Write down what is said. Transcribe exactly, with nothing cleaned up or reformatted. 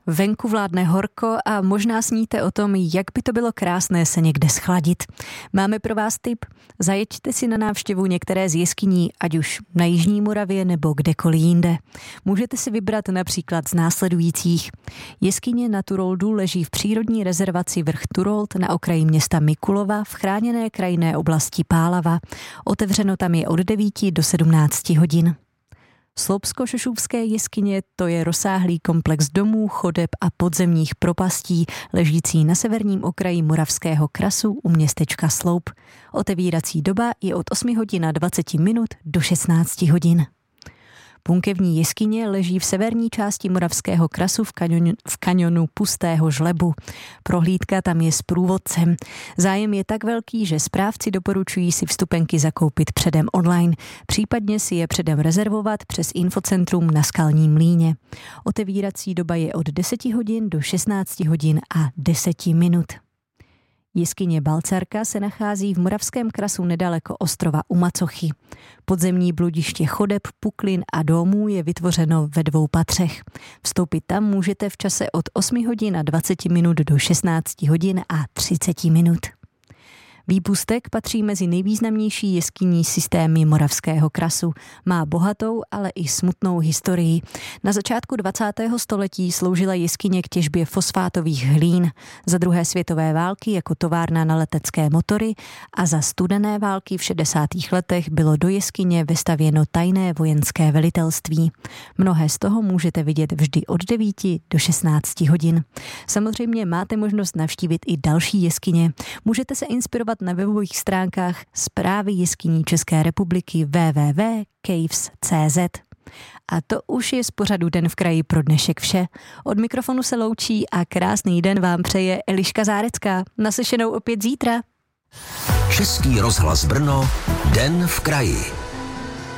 Venku vládne horko a možná sníte o tom, jak by to bylo krásné se někde schladit. Máme pro vás tip. Zajeďte si na návštěvu některé z jeskyní, ať už na Jižní Moravě nebo kdekoliv jinde. Můžete si vybrat například z následujících. Jeskyně na Turoldu leží v přírodní rezervaci Vrch Turold na okraji města Mikulova v chráněné krajinné oblasti Pálava. Otevřeno tam je od devíti do sedmnácti hodin. Sloupsko-Šošůvské jeskyně, to je rozsáhlý komplex domů, chodeb a podzemních propastí, ležící na severním okraji Moravského krasu u městečka Sloup. Otevírací doba je od osmi hodin a dvaceti minut do šestnácti hodin. Punkevní jeskyně leží v severní části Moravského krasu v kanionu, v kanionu Pustého žlebu. Prohlídka tam je s průvodcem. Zájem je tak velký, že správci doporučují si vstupenky zakoupit předem online, případně si je předem rezervovat přes infocentrum na Skalním mlýně. Otevírací doba je od deseti hodin do šestnácti hodin a deseti minut. Jeskyně Balcarka se nachází v Moravském krasu nedaleko ostrova u Macochy. Podzemní bludiště chodeb, puklin a domů je vytvořeno ve dvou patřech. Vstoupit tam můžete v čase od osmi hodin a dvaceti minut do šestnácti hodin a třiceti minut. Výpustek patří mezi nejvýznamnější jeskyní systémy Moravského krasu. Má bohatou, ale i smutnou historii. Na začátku dvacátého století sloužila jeskyně k těžbě fosfátových hlín, za druhé světové války jako továrna na letecké motory a za studené války v šedesátých letech bylo do jeskyně vestavěno tajné vojenské velitelství. Mnohé z toho můžete vidět vždy od devíti do šestnácti hodin. Samozřejmě máte možnost navštívit i další jeskyně. Můžete se inspirovat na webových stránkách Správy jeskyní České republiky w w w tečka caves tečka c z. A to už je z pořadu Den v kraji pro dnešek vše. Od mikrofonu se loučí a krásný den vám přeje Eliška Zárecká. Naslyšenou opět zítra. Český rozhlas Brno, Den v kraji.